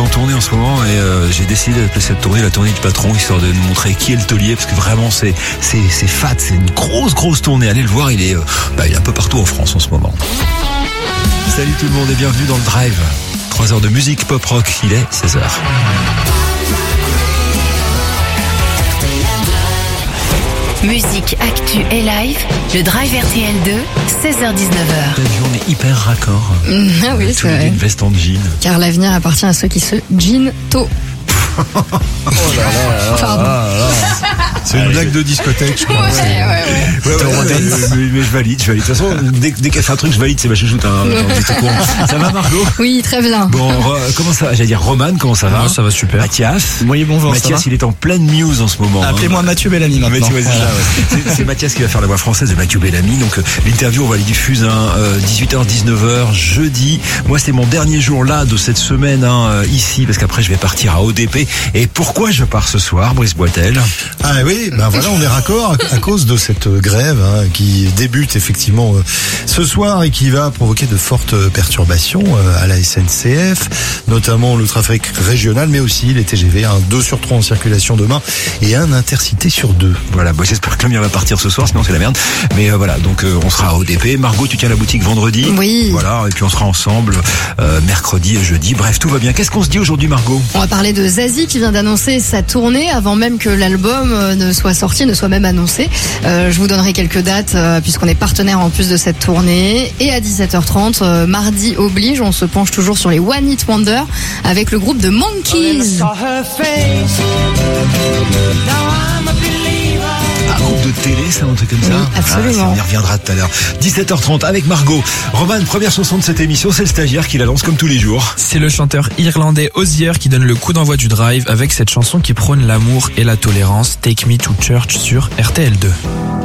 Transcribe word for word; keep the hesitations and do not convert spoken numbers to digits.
en tournée en ce moment et euh, j'ai décidé d'appeler cette tournée la tournée du patron, histoire de nous montrer qui est le taulier, parce que vraiment c'est c'est c'est fat, c'est une grosse grosse tournée. Allez le voir, il est euh, bah, il est un peu partout en France en ce moment. Salut tout le monde et bienvenue dans le Drive. trois heures de musique pop rock, il est seize heures. Musique, actu et live, le Drive R T L deux, seize heures dix-neuf heures. La journée hyper raccord. Mmh, ah oui, c'est vrai. Une veste en jean. Car l'avenir appartient à ceux qui se jean tôt. Oh là là, Pardon. là, là. C'est une blague de discothèque, je crois. Ouais, ouais, ouais. Ouais, ouais, ouais, mais, mais je valide, je valide. De toute façon, dès, dès qu'elle fait un truc, je valide, c'est ma chouchoute. Hein, ça va, Margot? Oui, très bien. Bon, re, comment ça va? J'allais dire Roman, comment ça va? Moi, ça va super. Mathias. Oui, bonjour. Mathias, il est en pleine news en ce moment. Appelez-moi hein. Mathieu Bellamy maintenant. Mathieu, ouais, c'est, ça, ouais. c'est, c'est Mathias qui va faire la voix française de Mathieu Bellamy. Donc, euh, l'interview, on va les diffuser hein, euh, dix-huit heures dix-neuf heures jeudi. Moi, c'est mon dernier jour là de cette semaine hein, euh, ici, parce qu'après, je vais partir à O D P. Et pourquoi je pars ce soir, Brice Boitel? Ah oui, ben voilà, on est raccord à, à cause de cette grève hein, qui débute effectivement euh, ce soir et qui va provoquer de fortes perturbations euh, à la S N C F, notamment le trafic régional, mais aussi les T G V, un deux sur trois en circulation demain et un intercité sur deux. Voilà, bah, j'espère que le mien va partir ce soir, sinon c'est la merde. Mais euh, voilà, donc euh, on sera à O D P. Margot, tu tiens la boutique vendredi. Oui. Voilà, et puis on sera ensemble euh, mercredi et jeudi. Bref, tout va bien. Qu'est-ce qu'on se dit aujourd'hui, Margot? On va parler de Zazie qui vient d'annoncer sa tournée avant même que l'album ne soit sorti, ne soit même annoncé. Euh, je vous donnerai quelques dates euh, puisqu'on est partenaire en plus de cette tournée. Et à dix-sept heures trente, euh, mardi oblige, on se penche toujours sur les One Hit Wonder avec le groupe de Monkeys. Un groupe de télé, ça, un truc comme ça? Oui, absolument. Ah, on y reviendra tout à l'heure. dix-sept heures trente avec Margot. Roman, première chanson de cette émission, c'est le stagiaire qui la lance comme tous les jours. C'est le chanteur irlandais Hozier qui donne le coup d'envoi du Drive avec cette chanson qui prône l'amour et la tolérance, Take Me to Church sur R T L deux.